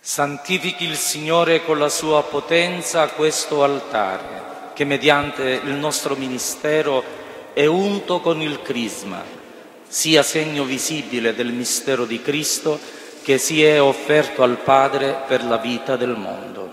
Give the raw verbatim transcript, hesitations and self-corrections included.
Santifichi il Signore con la sua potenza questo altare, che mediante il nostro ministero è unto con il crisma, sia segno visibile del mistero di Cristo che si è offerto al Padre per la vita del mondo.